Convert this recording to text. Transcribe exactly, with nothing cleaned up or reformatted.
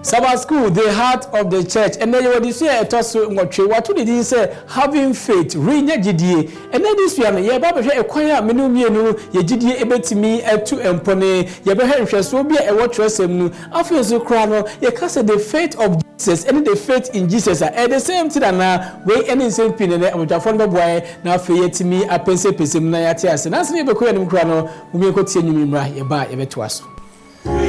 Sabbath school, the heart of the church. And then you will see a toss what did he say? Having faith, reading G D A. And then this one, yeah, Baba, a choir, menu, ye G D A, able to me, a two empone, ye behavior, so be a watch yourself. After the crown, ye cast the faith of Jesus, and the faith in Jesus are at the same time. Now, we any same pin and I'm a fond of boy, now for ye to me, a pencil, pencil, Nayatias, and as never quit and crown, we may continue, ye buy a bit to us.